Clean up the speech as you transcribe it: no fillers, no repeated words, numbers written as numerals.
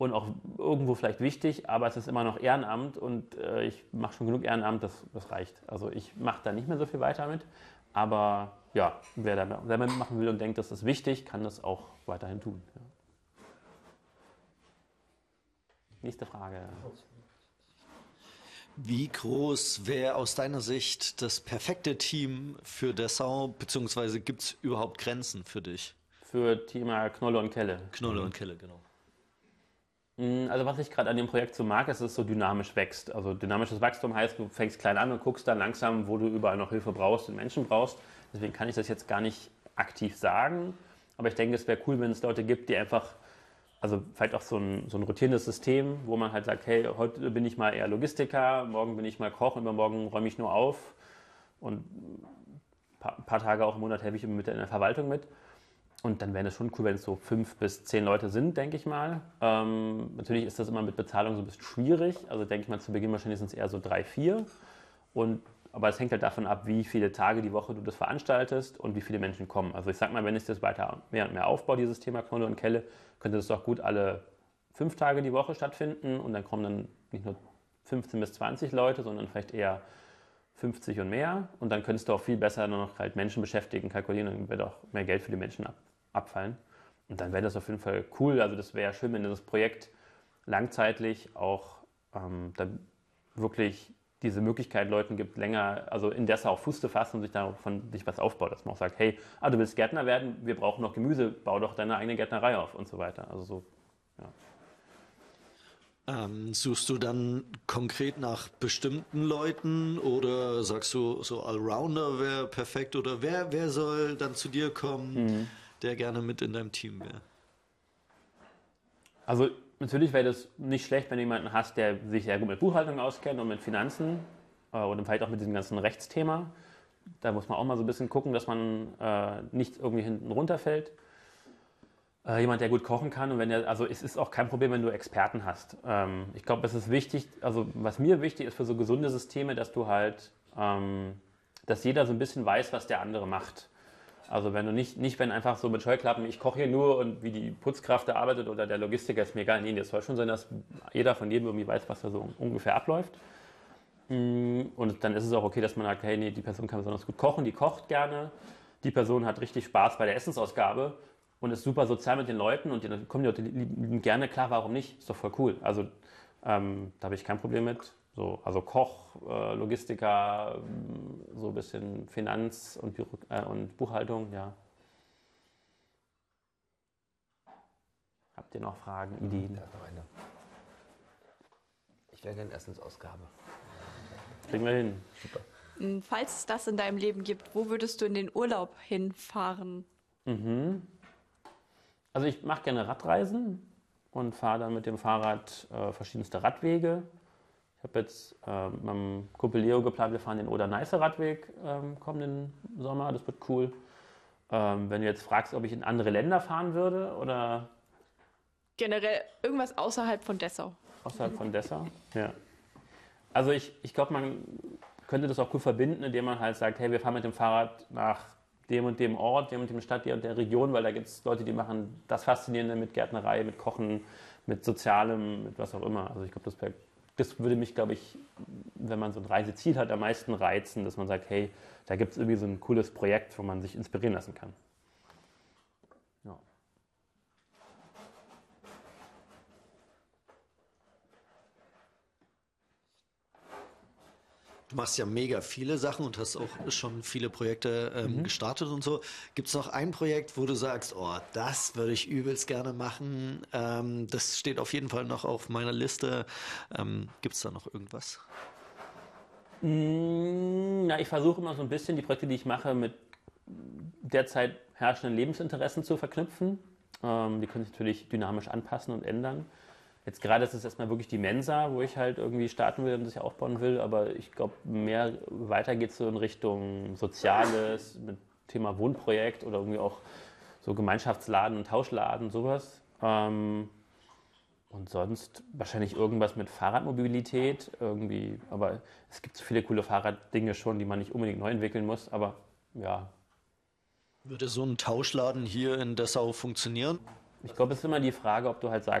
und auch irgendwo vielleicht wichtig, aber es ist immer noch Ehrenamt und ich mache schon genug Ehrenamt, das reicht. Also ich mache da nicht mehr so viel weiter mit, aber ja, wer da mitmachen will und denkt, das ist wichtig, kann das auch weiterhin tun. Ja. Nächste Frage. Wie groß wäre aus deiner Sicht das perfekte Team für Dessau, beziehungsweise gibt es überhaupt Grenzen für dich? Für Thema Knolle und Kelle. Knolle und Kelle, genau. Also was ich gerade an dem Projekt so mag, ist, dass es so dynamisch wächst. Also dynamisches Wachstum heißt, du fängst klein an und guckst dann langsam, wo du überall noch Hilfe brauchst und Menschen brauchst. Deswegen kann ich das jetzt gar nicht aktiv sagen. Aber ich denke, es wäre cool, wenn es Leute gibt, die einfach, also vielleicht auch so ein rotierendes System, wo man halt sagt, hey, heute bin ich mal eher Logistiker, morgen bin ich mal Koch, übermorgen räume ich nur auf. Und ein paar Tage auch im Monat helfe ich immer in der Verwaltung mit. Und dann wäre es schon cool, wenn es so 5 bis 10 Leute sind, denke ich mal. Natürlich ist das immer mit Bezahlung so ein bisschen schwierig. Also denke ich mal, zu Beginn wahrscheinlich sind es eher so 3, 4. Aber es hängt halt davon ab, wie viele Tage die Woche du das veranstaltest und wie viele Menschen kommen. Also ich sag mal, wenn es das weiter mehr und mehr aufbaut, dieses Thema Knolle und Kelle, könnte das doch gut alle 5 Tage die Woche stattfinden. Und dann kommen dann nicht nur 15 bis 20 Leute, sondern vielleicht eher 50 und mehr. Und dann könntest du auch viel besser noch halt Menschen beschäftigen, kalkulieren und dann wird auch mehr Geld für die Menschen abfallen. Und dann wäre das auf jeden Fall cool. Also das wäre schön, wenn das Projekt langzeitlich auch dann wirklich diese Möglichkeit Leuten gibt, länger, also in Dessau auf Fuß zu fassen und sich davon sich was aufbaut. Dass man auch sagt, hey, du willst Gärtner werden, wir brauchen noch Gemüse, bau doch deine eigene Gärtnerei auf und so weiter. Also so, ja. Suchst du dann konkret nach bestimmten Leuten oder sagst du, so Allrounder wäre perfekt oder wer soll dann zu dir kommen, der gerne mit in deinem Team wäre? Also natürlich wäre das nicht schlecht, wenn du jemanden hast, der sich sehr gut mit Buchhaltung auskennt und mit Finanzen und vielleicht auch mit diesem ganzen Rechtsthema. Da muss man auch mal so ein bisschen gucken, dass man nicht irgendwie hinten runterfällt. Jemand, der gut kochen kann und also es ist auch kein Problem, wenn du Experten hast. Ich glaube, es ist wichtig, also was mir wichtig ist für so gesunde Systeme, dass du halt, dass jeder so ein bisschen weiß, was der andere macht. Also wenn du nicht wenn einfach so mit Scheuklappen, ich koche hier nur und wie die Putzkraft da arbeitet oder der Logistiker, ist mir egal. Nee, das soll schon sein, dass jeder von jedem irgendwie weiß, was da so ungefähr abläuft. Und dann ist es auch okay, dass man sagt, hey, nee, die Person kann besonders gut kochen, die kocht gerne. Die Person hat richtig Spaß bei der Essensausgabe und ist super sozial mit den Leuten und dann kommen die Leute lieben gerne, klar, warum nicht? Ist doch voll cool. Also da habe ich kein Problem mit. So, also Koch, Logistiker, so ein bisschen Finanz und Buchhaltung, ja. Habt ihr noch Fragen, Ideen? Ja, noch eine. Ich wäre gerne Essensausgabe. Kriegen wir hin. Super. Falls es das in deinem Leben gibt, wo würdest du in den Urlaub hinfahren? Also ich mache gerne Radreisen und fahre dann mit dem Fahrrad verschiedenste Radwege. Ich habe jetzt mit meinem Kumpel Leo geplant, wir fahren den Oder-Neiße-Radweg kommenden Sommer, das wird cool. Wenn du jetzt fragst, ob ich in andere Länder fahren würde oder Generell irgendwas außerhalb von Dessau. außerhalb von Dessau? Ja. Also ich glaube, man könnte das auch cool verbinden, indem man halt sagt, hey, wir fahren mit dem Fahrrad nach dem und dem Ort, dem und dem Stadt, der und der Region, weil da gibt es Leute, die machen das Faszinierende mit Gärtnerei, mit Kochen, mit Sozialem, mit was auch immer. Also ich glaube, das würde mich, glaube ich, wenn man so ein Reiseziel hat, am meisten reizen, dass man sagt, hey, da gibt es irgendwie so ein cooles Projekt, wo man sich inspirieren lassen kann. Ja. Du machst ja mega viele Sachen und hast auch schon viele Projekte gestartet und so. Gibt es noch ein Projekt, wo du sagst, oh, das würde ich übelst gerne machen? Das steht auf jeden Fall noch auf meiner Liste. Gibt es da noch irgendwas? Na, ich versuche immer so ein bisschen die Projekte, die ich mache, mit derzeit herrschenden Lebensinteressen zu verknüpfen. Die können sich natürlich dynamisch anpassen und ändern. Jetzt gerade ist es erstmal wirklich die Mensa, wo ich halt irgendwie starten will und sich aufbauen will, aber ich glaube, mehr weiter geht es so in Richtung Soziales, mit Thema Wohnprojekt oder irgendwie auch so Gemeinschaftsladen und Tauschladen, sowas. Und sonst wahrscheinlich irgendwas mit Fahrradmobilität irgendwie, aber es gibt so viele coole Fahrraddinge schon, die man nicht unbedingt neu entwickeln muss, aber ja. Würde so ein Tauschladen hier in Dessau funktionieren? Ich glaube, es ist immer die Frage, ob du halt sagst,